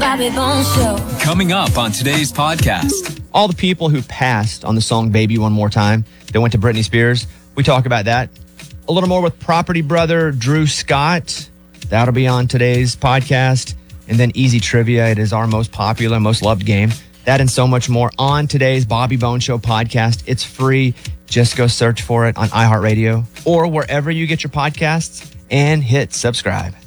Bobby Bones Show. Coming up on today's podcast. All the people who passed on the song Baby One More Time that went to Britney Spears. We talk about that. A little more with Property Brother Drew Scott. That'll be on today's podcast. And then Easy Trivia. It is our most popular, most loved game. That and so much more on today's Bobby Bones Show podcast. It's free. Just go search for it on iHeartRadio or wherever you get your podcasts and hit subscribe.